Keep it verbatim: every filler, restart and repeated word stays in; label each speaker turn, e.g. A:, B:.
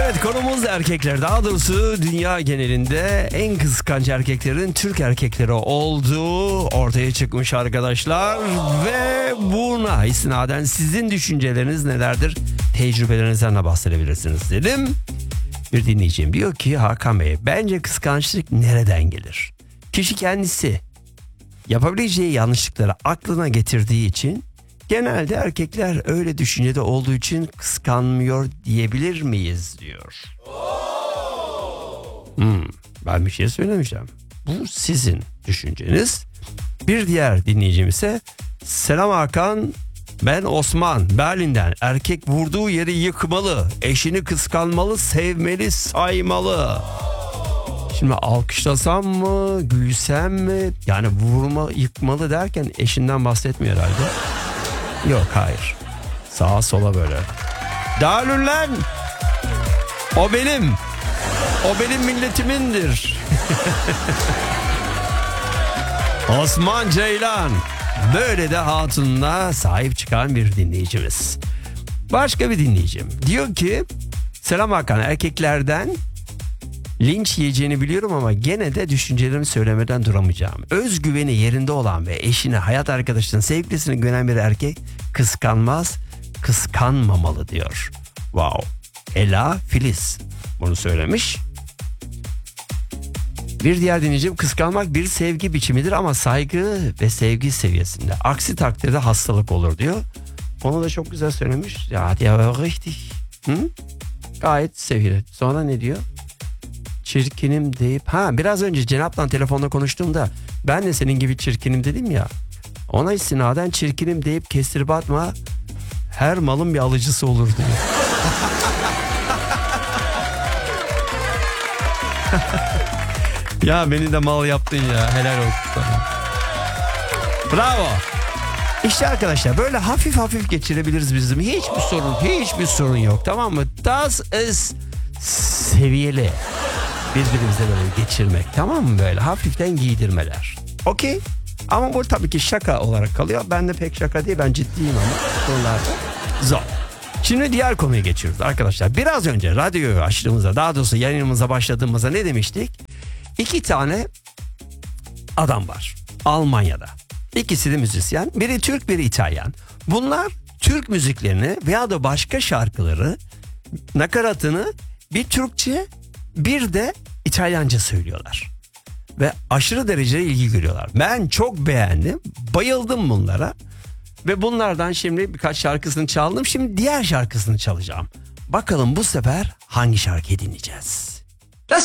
A: Evet, konumuz erkekler. Daha doğrusu dünya genelinde en kıskanç erkeklerin Türk erkekleri olduğu ortaya çıkmış arkadaşlar. Ve buna istinaden sizin düşünceleriniz nelerdir? Tecrübelerinizden de bahsedebilirsiniz dedim. Bir dinleyicim diyor ki, Hakan Bey, bence kıskançlık nereden gelir? Kişi kendisi yapabileceği yanlışlıkları aklına getirdiği için, genelde erkekler öyle düşüncede olduğu için kıskanmıyor diyebilir miyiz diyor. Hmm, ben bir şey söylemeyeceğim. Bu sizin düşünceniz. Bir diğer dinleyicim ise, selam Hakan, ben Osman, Berlin'den. Erkek vurduğu yeri yıkmalı, eşini kıskanmalı, sevmeli, saymalı. Şimdi alkışlasam mı, gülsem mi? Yani vurma, yıkmalı derken eşinden bahsetmiyor herhalde. Yok, hayır. Sağa sola böyle. Dağılın lan! O benim. O benim milletimindir. Osman Ceylan. Böyle de hatununa sahip çıkan bir dinleyicimiz. Başka bir dinleyicim diyor ki, selam Hakan, erkeklerden linç yiyeceğini biliyorum ama gene de düşüncelerimi söylemeden duramayacağım. Özgüveni yerinde olan ve eşine, hayat arkadaşına, sevgilisine güvenen bir erkek kıskanmaz, kıskanmamalı diyor. Wow. Ela Filiz bunu söylemiş. Bir diğer dinleyicim, kıskanmak bir sevgi biçimidir ama saygı ve sevgi seviyesinde. Aksi takdirde hastalık olur diyor. Onu da çok güzel söylemiş. Ya ya richtig. Hı? Gayet sevgili. Sonra ne diyor? Çirkinim deyip, ha biraz önce Cenap'la telefonda konuştuğumda ben de senin gibi çirkinim dedim ya, ona istinaden çirkinim deyip kestirip atma, her malın bir alıcısı olur diyor. Ya beni de mal yaptın ya, helal olsun sana. Bravo. İşte arkadaşlar, böyle hafif hafif geçirebiliriz bizim, hiçbir sorun hiçbir sorun yok, tamam mı? Das ist seviyeli. Birbirimizle böyle geçirmek, tamam mı, böyle hafiften giydirmeler. Okey. Ama bu tabii ki şaka olarak kalıyor. Ben de pek şaka değil, ben ciddiyim ama konularda zor. Şimdi diğer konuya geçiyoruz arkadaşlar. Biraz önce radyoyu açtığımızda, daha doğrusu yayınımıza başladığımızda ne demiştik? İki tane adam var Almanya'da. İkisi de müzisyen. Biri Türk, biri İtalyan. Bunlar Türk müziklerini veya da başka şarkıları, nakaratını bir Türkçe bir de İtalyanca söylüyorlar. Ve aşırı derecede ilgi görüyorlar. Ben çok beğendim. Bayıldım bunlara. Ve bunlardan şimdi birkaç şarkısını çaldım. Şimdi diğer şarkısını çalacağım. Bakalım bu sefer hangi şarkıyı dinleyeceğiz?